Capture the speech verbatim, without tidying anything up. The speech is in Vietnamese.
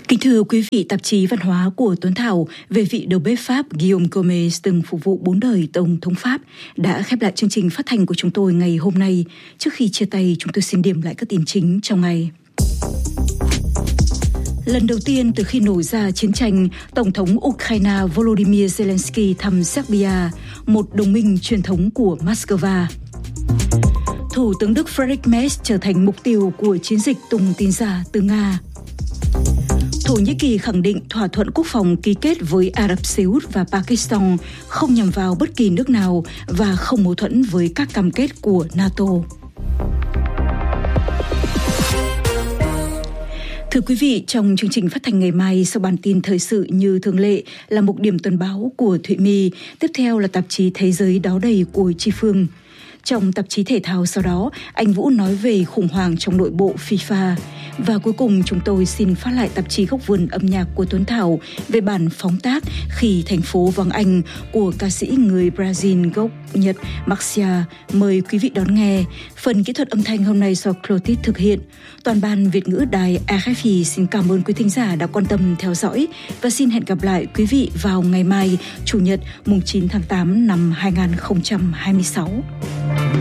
Kính thưa quý vị, tạp chí văn hóa của Tuấn Thảo về vị đầu bếp Pháp Guillaume Gomez từng phục vụ bốn đời Tổng thống Pháp đã khép lại chương trình phát thanh của chúng tôi ngày hôm nay. Trước khi chia tay, chúng tôi xin điểm lại các tin chính trong ngày. Lần đầu tiên từ khi nổ ra chiến tranh, Tổng thống Ukraine Volodymyr Zelensky thăm Serbia, một đồng minh truyền thống của Moscow. Thủ tướng Đức Friedrich Merz trở thành mục tiêu của chiến dịch tung tin giả từ Nga. Thổ Nhĩ Kỳ khẳng định thỏa thuận quốc phòng ký kết với Ả Rập Xê Út và Pakistan không nhằm vào bất kỳ nước nào và không mâu thuẫn với các cam kết của NATO. Thưa quý vị, trong chương trình phát thanh ngày mai, sau bản tin thời sự như thường lệ là mục điểm tuần báo của Thụy My, tiếp theo là tạp chí Thế giới đáo đầy của Chi Phương. Trong tạp chí thể thao sau đó, anh Vũ nói về khủng hoảng trong nội bộ FIFA. Và cuối cùng chúng tôi xin phát lại tạp chí Góc vườn âm nhạc của Tuấn Thảo về bản phóng tác Khi thành phố vắng anh của ca sĩ người Brazil gốc Nhật Maxia. Mời quý vị đón nghe. Phần kỹ thuật âm thanh hôm nay do Clotilde thực hiện. Toàn ban Việt ngữ đài rờ ép i xin cảm ơn quý thính giả đã quan tâm theo dõi và xin hẹn gặp lại quý vị vào ngày mai, Chủ nhật mùng chín tháng tám năm hai nghìn không trăm hai mươi sáu.